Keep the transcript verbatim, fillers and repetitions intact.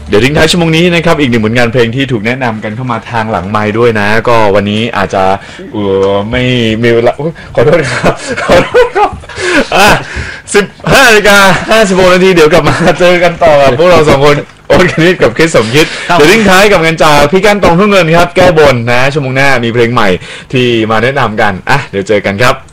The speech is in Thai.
เดี๋ยวทิ้งท้ายชั่วโมงนี้นะครับอีกหนึ่งผลงานเพลงที่ถูกแนะนำกันเข้ามาทางหลังไมค์ด้วยนะก็วันนี้อาจจะเออไม่มีเวลาขอโทษครับขอโทษครับอ่ะสิบห้านาฬิกาห้าสิบหกนาทีเดี๋ยวกลับมาเจอกันต่อกับพวกเราสองคนโอ๊ตคณิตกับคริสสมคิดเดี๋ยวทิ้งท้ายกับงานจากพี่ก้านตองทุ่งเงินครับแก้บนนะชั่วโมงหน้ามีเพลงใหม่ที่มาแนะนำกันอ่ะเดี๋ยวเจอกันครับ